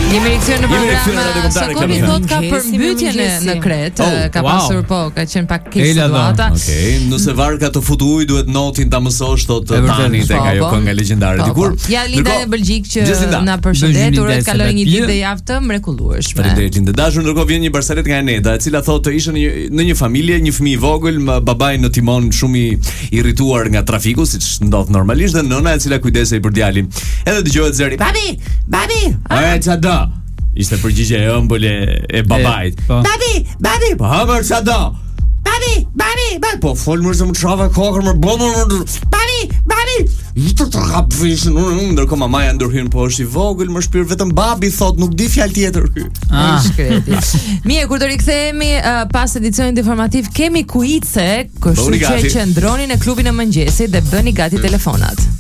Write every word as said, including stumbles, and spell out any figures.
Jemi rikthyer në program. Sokovi thot ka përmbytje në në Kret, ka pasur po, ka qenë pak keq situata. Okej, nëse Varga të fut ujë duhet notin ta mësosh thot tani tek ajo kënga legjendare dikur. Ja Linda në Belgjik që na përshëndet, uroj të kalojë një ditë javë të mrekullueshme. Faleminderit Linda. Dashur, ndërkohë vjen një barsalet nga Eneda, e cila thotë ishte në një familje, një fëmijë i vogël, babai në timon shumë i irrituar nga trafiku, siç ndodh normalisht, dhe nëna e cila kujdesej për djalin. Edhe dëgohet zëri: "Babi, babi, a çado?" Ishte përgjigje e ëmbël e babait. "Babi, babi, po hamër çado?" "Babi, babi, babi, po fol më shumë çava kokën më bën. Babi, babi." I të të hap vishin, ndërkohë mamaja ndërhyn, po është i vogël, më shpir vetëm babi thot, nuk di fjalë tjetër ky. Ah, shkreti. Mirë, kur do rikthehemi uh, pas edicionit informativ, kemi kuice, kështu që qëndroni në klubin e mëngjesit dhe bëni gati telefonat.